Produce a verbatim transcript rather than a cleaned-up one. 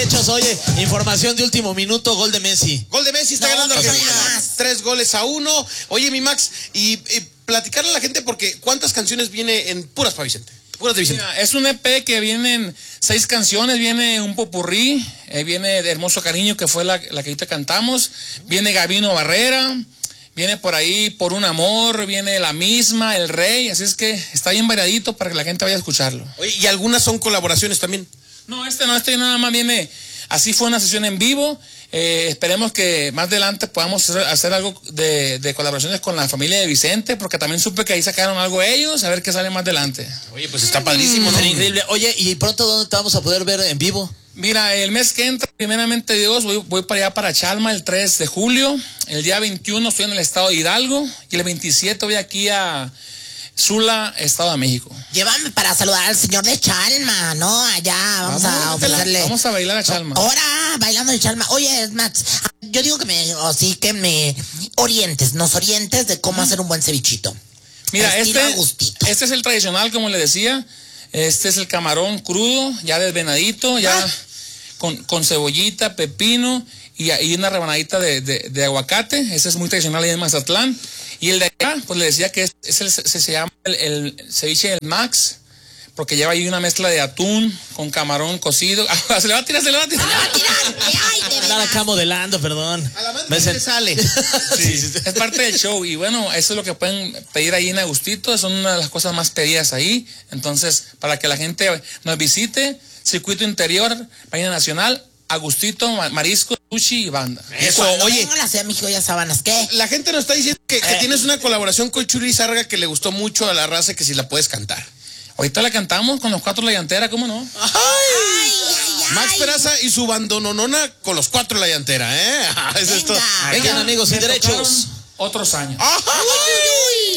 derechos. Oye, información de último minuto, gol de Messi. Gol de Messi, está no, ganando Argentina. Tres goles a uno. Oye, mi Max, y, y platicarle a la gente porque ¿cuántas canciones viene en puras para Vicente? Puras de Vicente. Mira, es un E P que vienen seis canciones, viene un popurrí, eh, viene de Hermoso Cariño, que fue la, la que ahorita cantamos, viene Gabino Barrera, viene por ahí Por un Amor, viene La Misma, El Rey, así es que está bien variadito para que la gente vaya a escucharlo. Oye, y algunas son colaboraciones también. No, este no, este nada más viene, así fue una sesión en vivo. Eh, esperemos que más adelante podamos hacer, hacer algo de, de colaboraciones con la familia de Vicente, porque también supe que ahí sacaron algo ellos, a ver qué sale más adelante. Oye, pues está padrísimo, ¿no? Increíble. Oye, ¿y pronto dónde te vamos a poder ver en vivo? Mira, el mes que entra, primeramente Dios, voy, voy para allá, para Chalma, el tres de julio. El día veintiuno estoy en el estado de Hidalgo, y el veintisiete voy aquí a Sula, Estado de México. Llévame para saludar al señor de Chalma, ¿no? Allá vamos, vamos a ofrecerle. Vamos a bailar a Chalma. Ahora, bailando de Chalma. Oye, Max, yo digo que me, o sí, que me orientes, nos orientes de cómo hacer un buen cevichito. Mira, este, este es el tradicional, como le decía. Este es el camarón crudo, ya desvenadito, ya ah. con, con cebollita, pepino y, y una rebanadita de, de, de aguacate. Ese es muy tradicional ahí en Mazatlán. Y el de acá, pues le decía que es, es el, se, se llama el, el ceviche del Max, porque lleva ahí una mezcla de atún con camarón cocido. Ah, se le va a tirar, se le va a tirar. Se le va a tirar. Ay, de Andar acá modelando, perdón. A la mente se sale. Sí, sí, es parte del show. Y bueno, eso es lo que pueden pedir ahí en Agustito. Son una de las cosas más pedidas ahí. Entonces, para que la gente nos visite, Circuito Interior, Marina Nacional, Agustito, Marisco, Sushi y Banda. Eso, oye. No la sé, mijo, ya sabanas, ¿qué? La gente nos está diciendo que, que eh. tienes una colaboración con Churi Zárraga que le gustó mucho a la raza, que si la puedes cantar. Ahorita la cantamos con los cuatro La Llantera, ¿cómo no? ¡Ay! ay, ay Max ay. Peraza y su bandononona con los cuatro La Llantera, ¿eh? Venga, Vengan, amigos, sin derechos. Otros años. ¡Ay!